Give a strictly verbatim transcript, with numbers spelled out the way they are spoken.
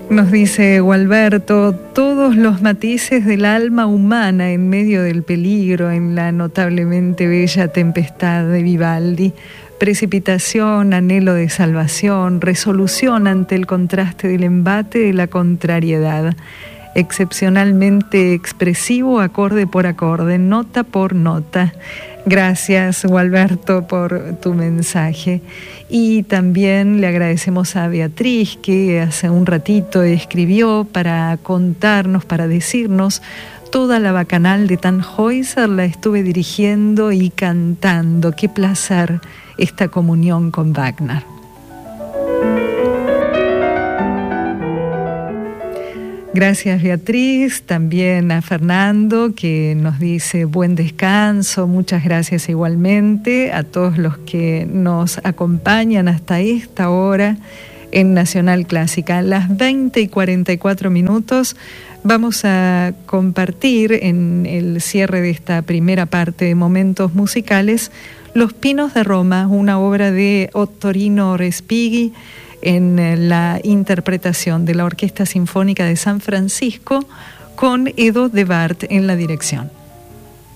Nos dice Gualberto, todos los matices del alma humana en medio del peligro, en la notablemente bella tempestad de Vivaldi. Precipitación, anhelo de salvación, resolución ante el contraste del embate de la contrariedad. Excepcionalmente expresivo, acorde por acorde, nota por nota. Gracias, Gualberto, por tu mensaje. Y también le agradecemos a Beatriz, que hace un ratito escribió para contarnos, para decirnos, toda la bacanal de Tannhäuser la estuve dirigiendo y cantando. Qué placer esta comunión con Wagner. Gracias, Beatriz, también a Fernando, que nos dice buen descanso, muchas gracias igualmente a todos los que nos acompañan hasta esta hora en Nacional Clásica. A las veinte y cuarenta y cuatro minutos vamos a compartir en el cierre de esta primera parte de Momentos Musicales Los Pinos de Roma, una obra de Ottorino Respighi, en la interpretación de la Orquesta Sinfónica de San Francisco con Edo de Bart en la dirección.